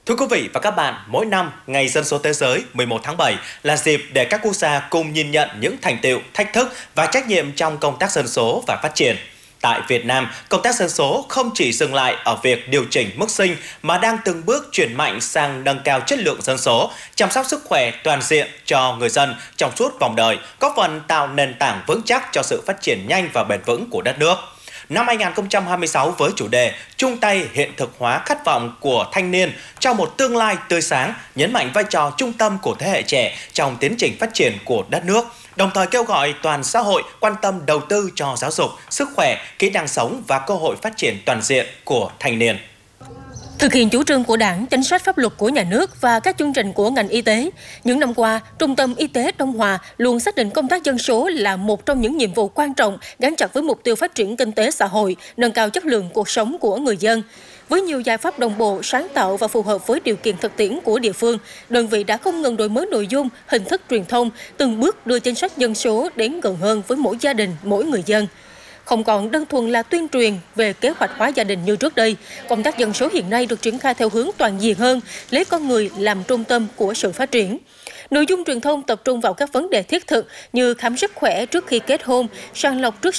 Thưa quý vị và các bạn, mỗi năm, Ngày Dân số Thế giới 11 tháng 7 là dịp để các quốc gia cùng nhìn nhận những thành tựu, thách thức và trách nhiệm trong công tác dân số và phát triển. Tại Việt Nam, công tác dân số không chỉ dừng lại ở việc điều chỉnh mức sinh mà đang từng bước chuyển mạnh sang nâng cao chất lượng dân số, chăm sóc sức khỏe toàn diện cho người dân trong suốt vòng đời, góp phần tạo nền tảng vững chắc cho sự phát triển nhanh và bền vững của đất nước. Năm 2026 với chủ đề chung tay hiện thực hóa khát vọng của thanh niên cho một tương lai tươi sáng, nhấn mạnh vai trò trung tâm của thế hệ trẻ trong tiến trình phát triển của đất nước, đồng thời kêu gọi toàn xã hội quan tâm đầu tư cho giáo dục, sức khỏe, kỹ năng sống và cơ hội phát triển toàn diện của thanh niên. Thực hiện chủ trương của Đảng, chính sách pháp luật của nhà nước và các chương trình của ngành y tế, những năm qua, Trung tâm Y tế Đông Hòa luôn xác định công tác dân số là một trong những nhiệm vụ quan trọng gắn chặt với mục tiêu phát triển kinh tế xã hội, nâng cao chất lượng cuộc sống của người dân. Với nhiều giải pháp đồng bộ, sáng tạo và phù hợp với điều kiện thực tiễn của địa phương, đơn vị đã không ngừng đổi mới nội dung, hình thức truyền thông, từng bước đưa chính sách dân số đến gần hơn với mỗi gia đình, mỗi người dân. Không còn đơn thuần là tuyên truyền về kế hoạch hóa gia đình như trước đây, công tác dân số hiện nay được triển khai theo hướng toàn diện hơn, lấy con người làm trung tâm của sự phát triển. Nội dung truyền thông tập trung vào các vấn đề thiết thực như khám sức khỏe trước khi kết hôn, sàng lọc trước